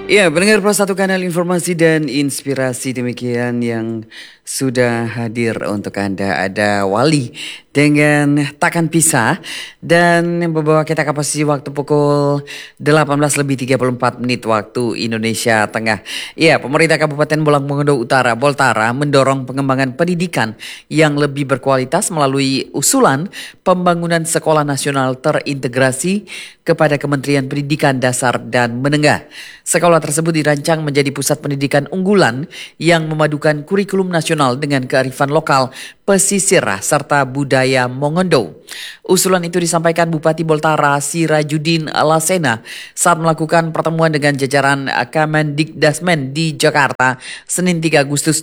Ya, pendengar Pro Satu Kanal Informasi dan Inspirasi demikian yang sudah hadir untuk Anda. Ada Wali dengan Takkan Pisah dan membawa kita ke posisi waktu pukul 18:34 waktu Indonesia Tengah. Ya, pemerintah Kabupaten Bolang Mongondo Utara, Boltara, mendorong pengembangan pendidikan yang lebih berkualitas melalui usulan pembangunan sekolah nasional terintegrasi kepada Kementerian Pendidikan Dasar dan Menengah. Sekolah tersebut dirancang menjadi pusat pendidikan unggulan yang memadukan kurikulum nasional dengan kearifan lokal, pesisir, serta budaya Mongondo. Usulan itu disampaikan Bupati Boltara Sirajudin Lasena saat melakukan pertemuan dengan jajaran Kemendikdasmen di Jakarta Senin 3 Agustus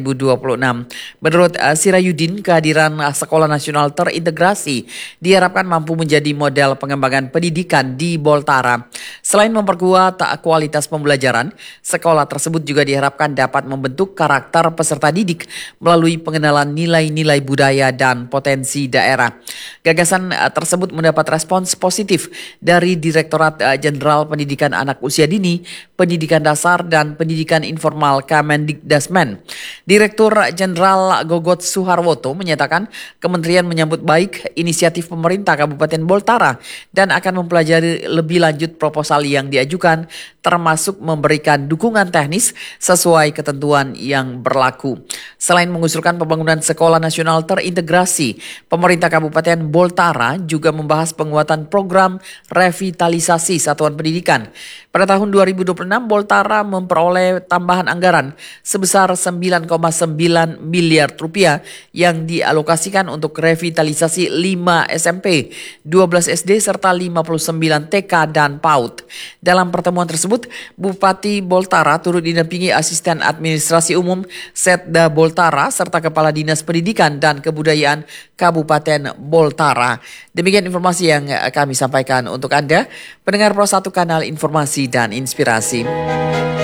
2026. Menurut Sirajudin, kehadiran sekolah nasional terintegrasi diharapkan mampu menjadi model pengembangan pendidikan di Boltara. Selain memperkuat kualitas pembelajaran, sekolah tersebut juga diharapkan dapat membentuk karakter peserta didik melalui pengenalan nilai-nilai budaya dan potensi daerah. Gagasan tersebut mendapat respons positif dari Direktorat Jenderal Pendidikan Anak Usia Dini, Pendidikan Dasar dan Pendidikan Informal Kemendikdasmen. Direktur Jenderal Gogot Suharwoto menyatakan kementerian menyambut baik inisiatif pemerintah Kabupaten Boltara dan akan mempelajari lebih lanjut proposal yang diajukan, termasuk memberikan dukungan teknis sesuai ketentuan yang berlaku. Selain mengusulkan pembangunan sekolah nasional terintegrasi, pemerintah Kabupaten Boltara juga membahas penguatan program revitalisasi satuan pendidikan. Pada tahun 2026, Boltara memperoleh tambahan anggaran sebesar 9,9 miliar rupiah yang dialokasikan untuk revitalisasi 5 SMP, 12 SD serta 59 TK dan PAUD. Dalam pertemuan tersebut, Bupati Boltara turut didampingi Asisten Administrasi Umum Setda Boltara serta Kepala Dinas Pendidikan dan Kebudayaan Kabupaten Boltara. Demikian informasi yang kami sampaikan untuk Anda, pendengar Pro 1 Kanal Informasi dan Inspirasi.